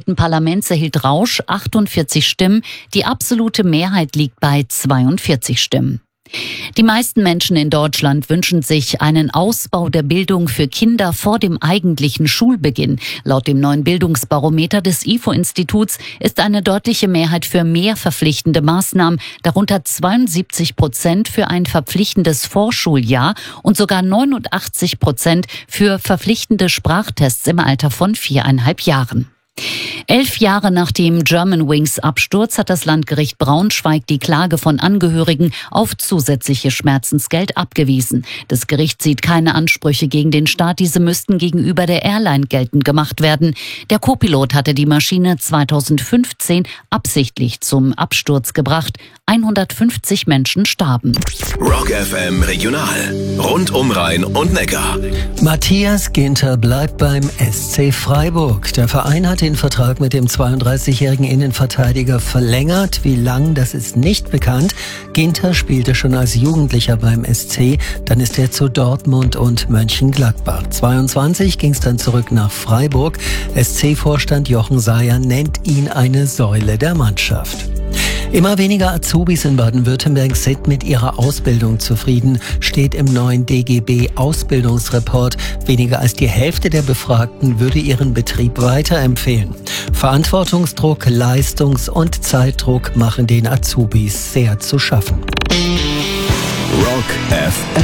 abgedrehten Parlaments erhielt Rausch 48 Stimmen. Die absolute Mehrheit liegt bei 42 Stimmen. Die meisten Menschen in Deutschland wünschen sich einen Ausbau der Bildung für Kinder vor dem eigentlichen Schulbeginn. Laut dem neuen Bildungsbarometer des IFO-Instituts ist eine deutliche Mehrheit für mehr verpflichtende Maßnahmen, darunter 72% für ein verpflichtendes Vorschuljahr und sogar 89% für verpflichtende Sprachtests im Alter von 4,5 Jahren. 11 Jahre nach dem Germanwings-Absturz hat das Landgericht Braunschweig die Klage von Angehörigen auf zusätzliche Schmerzensgeld abgewiesen. Das Gericht sieht keine Ansprüche gegen den Staat, diese müssten gegenüber der Airline geltend gemacht werden. Der Co-Pilot hatte die Maschine 2015 absichtlich zum Absturz gebracht. 150 Menschen starben. Rock FM Regional. Rund um Rhein und Neckar. Matthias Ginter bleibt beim SC Freiburg. Der Verein hat den Vertrag mit dem 32-jährigen Innenverteidiger verlängert. Wie lang, das ist nicht bekannt. Ginter spielte schon als Jugendlicher beim SC. Dann ist er zu Dortmund und Mönchengladbach. 22 ging es dann zurück nach Freiburg. SC-Vorstand Jochen Seyer nennt ihn eine Säule der Mannschaft. Immer weniger Azubis in Baden-Württemberg sind mit ihrer Ausbildung zufrieden, steht im neuen DGB-Ausbildungsreport. Weniger als die Hälfte der Befragten würde ihren Betrieb weiterempfehlen. Verantwortungsdruck, Leistungs- und Zeitdruck machen den Azubis sehr zu schaffen. Rock FM.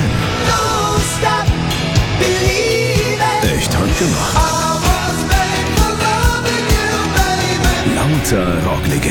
Echt handgemacht. Lauter Rocklegenden.